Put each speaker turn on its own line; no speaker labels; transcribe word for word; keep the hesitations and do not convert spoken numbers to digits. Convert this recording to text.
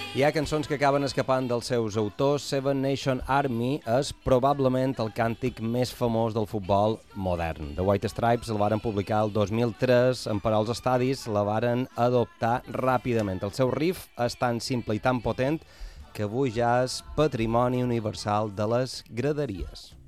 Hi ha cançons que acaben escapant dels seus autors. Seven Nation Army és probablement el càntic més famós del futbol modern. The White Stripes el varen publicar el dos mil tres, en per als estadis la varen adoptar ràpidament. El seu riff és tan simple i tan potent que avui ja és patrimoni universal de les graderies.